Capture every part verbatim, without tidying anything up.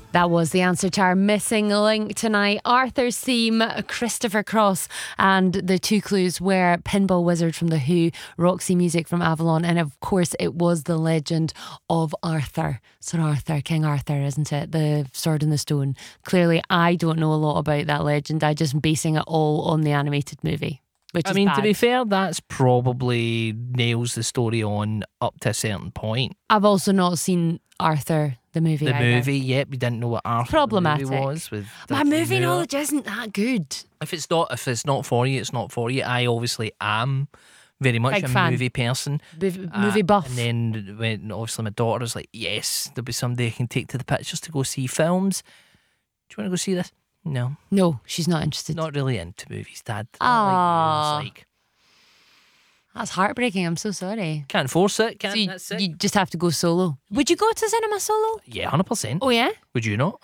That was the answer to our missing link tonight. Arthur's theme, Christopher Cross, and the two clues were Pinball Wizard from The Who, Roxy Music from Avalon, and of course it was the legend of Arthur. Sir Arthur, King Arthur, isn't it? The Sword in the Stone. Clearly I don't know a lot about that legend. I'm just basing it all on the animated movie. Which I is mean, bad. to be fair, that's probably nails the story on up to a certain point. I've also not seen Arthur, the movie. The either. movie, yep, we didn't know what Arthur Problematic. the movie was. With My Dudley movie Moore. knowledge isn't that good. If it's not, if it's not for you, it's not for you. I obviously am very much Big a fan. movie person, Movie, Uh, movie buff. And then when obviously my daughter was like, "Yes, there'll be somebody I can take to the pictures to go see films. Do you want to go see this?" No, No, she's not interested. not really into movies, Dad. Not Aw. like you. It's like That's heartbreaking. I'm so sorry. can't force it. Can't. So you, that's it. you just have to go solo. Would you go to cinema solo? yeah, hundred percent. Oh yeah? Would you not?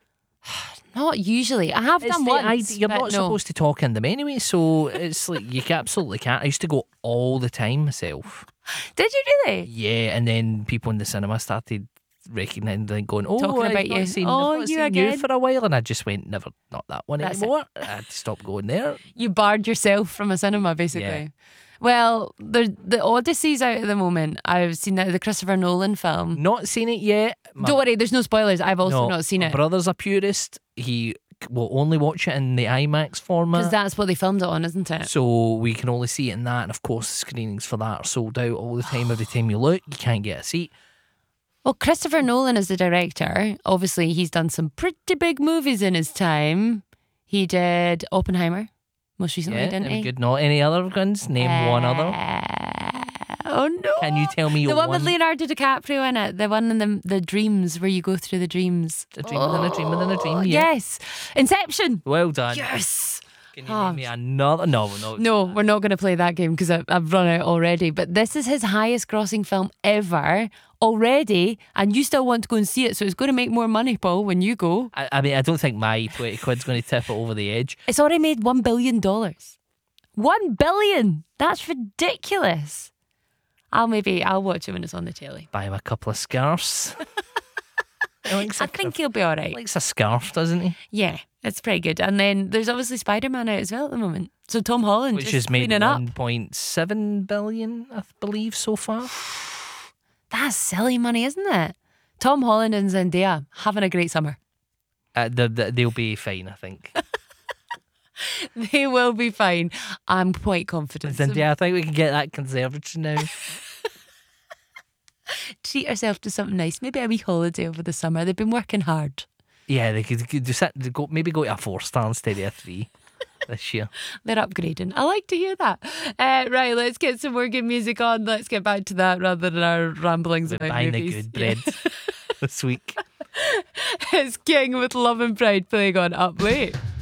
Not usually. I have It's done the once. idea- You're but not no. supposed to talk in them anyway, so it's like you absolutely can't. I used to go all the time myself. Did you really? Yeah, and then people in the cinema started recognising, like going, "Oh, Talking I've about not you. Seen, Oh, I've not you seen again." you for a while," and I just went, "Never, not that one That's it. anymore." I had to stop going there. You barred yourself from a cinema, basically. Yeah. Well, the the Odyssey's out at the moment. I've seen that the Christopher Nolan film. Not seen it yet. My, Don't worry, there's no spoilers. I've also no, not seen my it brother's a purist. He will only watch it in the IMAX because format. that's what they filmed it on, isn't it? So we can only see it in that, and of course the screenings for that are sold out all the time. Every time you look, you can't get a seat. Well, Christopher Nolan is the director. Obviously, he's done some pretty big movies in his time. He did Oppenheimer most recently, Yeah, didn't he? good. Not any other ones. Name one other. Uh, Oh no! Can you tell me the one, one? with Leonardo DiCaprio in it? The one in the the dreams where you go through the dreams. A dream within a dream within a dream. Yeah. Yes, Inception. Well done. Yes. Can you Oh. name me another? No, no. No, we're not going to play that game because I've run out already. But this is his highest grossing film ever already, and you still want to go and see it, so it's going to make more money, Paul, when you go. I, I mean, I don't think my twenty quid's going to tip it over the edge. It's already made one billion dollars. One billion. That's ridiculous. I'll maybe I'll watch it when it's on the telly. Buy him a couple of scarves. He likes I a- think he'll be all right. likes a scarf, doesn't he? Yeah, it's pretty good. And then there's obviously Spider-Man out as well at the moment. So Tom Holland Which just has made cleaning up. one point seven billion, I believe, so far. That's silly money, isn't it? Tom Holland and Zendaya having a great summer. Uh, the, the, they'll be fine, I think. They will be fine. I'm quite confident. And yeah, I think we can get that conservatory now. Treat yourself to something nice. Maybe a wee holiday over the summer. They've been working hard. Yeah, they could, could just sit- go, maybe go to a four star instead of a three this year. They're upgrading. I like to hear that. Uh, right, let's get some more good music on. Let's get back to that rather than our ramblings We're about buying the movies. good bread this week. It's King with Love and Pride playing on Up Late.